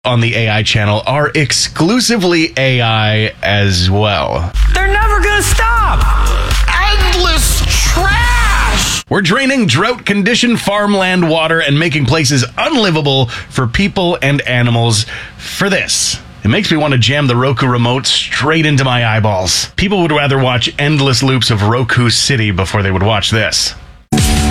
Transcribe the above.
on the AI channel are exclusively AI as well. They're never gonna stop! Endless trash! We're draining drought-conditioned farmland water and making places unlivable for people and animals for this. It makes me want to jam the Roku remote straight into my eyeballs. People would rather watch endless loops of Roku City before they would watch this.